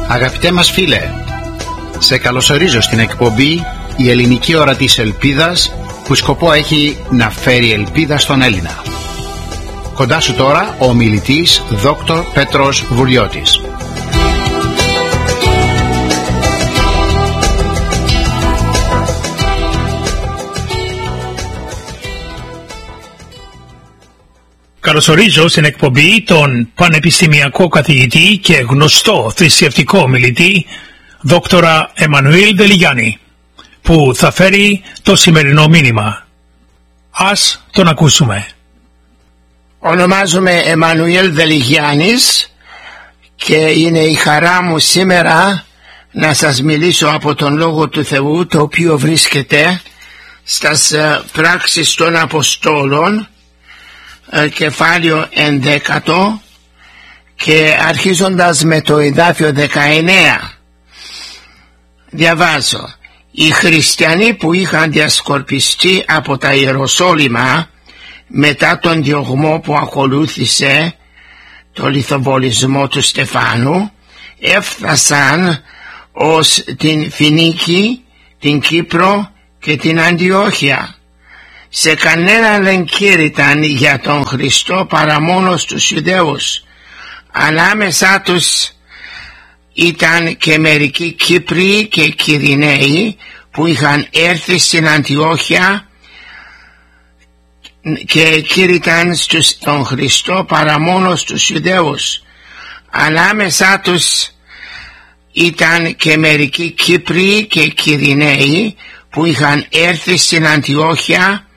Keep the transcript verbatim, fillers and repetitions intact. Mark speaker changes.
Speaker 1: Αγαπητέ μας φίλε, σε καλωσορίζω στην εκπομπή «Η ελληνική ώρα της ελπίδας», που σκοπό έχει να φέρει ελπίδα στον Έλληνα. Κοντά σου τώρα ο ομιλητής Δόκτωρ Πέτρος Βουλιώτης.
Speaker 2: Καλωσορίζω στην εκπομπή τον πανεπιστημιακό καθηγητή και γνωστό θρησκευτικό ομιλητή Δόκτωρα Εμμανουήλ Δελιγιάννη, που θα φέρει το σημερινό μήνυμα. Ας τον ακούσουμε.
Speaker 3: Ονομάζομαι Εμμανουήλ Δελιγιάννης και είναι η χαρά μου σήμερα να σας μιλήσω από τον Λόγο του Θεού, το οποίο βρίσκεται στις πράξεις των Αποστόλων, κεφάλαιο ενδέκατο, και αρχίζοντας με το εδάφιο δεκαεννέα διαβάζω: οι χριστιανοί που είχαν διασκορπιστεί από τα Ιεροσόλυμα μετά τον διωγμό που ακολούθησε το λιθοβολισμό του Στεφάνου έφτασαν ως την Φινίκη, την Κύπρο και την Αντιόχεια. Σε κανέναν δεν κήρυταν για τον Χριστό παρά μόνο στους Ιουδαίους. Ανάμεσά τους ήταν και μερικοί Κύπροι και Κυρηναίοι που είχαν έρθει στην Αντιόχεια και κήρυταν στους, τον Χριστό παρά μόνο στους Ιουδαίους. Ανάμεσά τους ήταν και μερικοί Κύπροι και Κυρηναίοι που είχαν έρθει στην Αντιόχεια